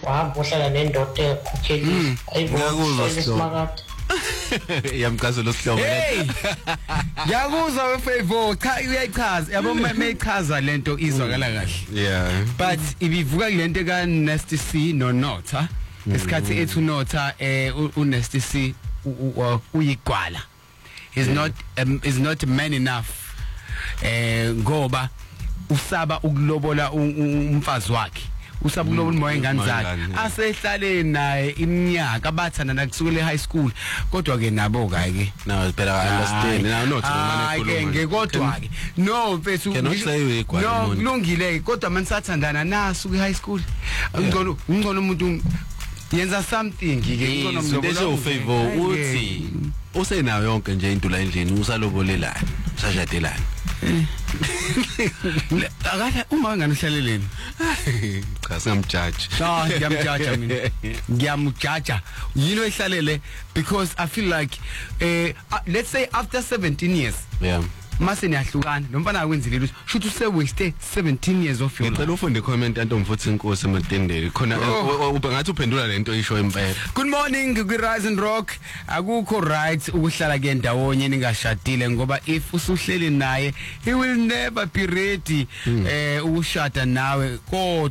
wahamba uhlala nendoda ekukhokheli ngiyakuzwa ayibona yamchaza lo sihlobo hey ngiyakuzwa wefavor cha uyayichaza yabo meyichaza lento izwakala kahle yeah but ibivuka lento ka Nasty C no Notha esikhathi ethu Notha uNasty C uyigwala is not man enough ngoba usaba ukulobola umfazi wakhe usaba ukulobola umoya ingane zakhe asehlale naye iminyaka abathana kusukela high school kodwa ke nabo ke no phela understand now not ke ngekodwa ke no mfethu no kulungile kodwa manisathandana nasu ku high school ngcono umuntu yenza something ke ngcono mlobola ufavor uthi usenayo yonke nje into la endlini usalobolelana usashatelana akala uma ngane uhlaleleni cha singamjudge ngiyamjudge mina ngiyamjudge yini ehlalele because I feel like let's say after 17 years yeah mase niyahlukana nomfana akwenzile lutho should use waste 17 years of your life. Ngicela ufunde comment antomfuthi inkosi ematendeni khona ngathi uphendula lento isho impela. Good morning ku Rise and Rock. Akukho right ukuhlala ke ndawonye ningashadile ngoba if usuhleli naye he will never be ready ukushada nawe.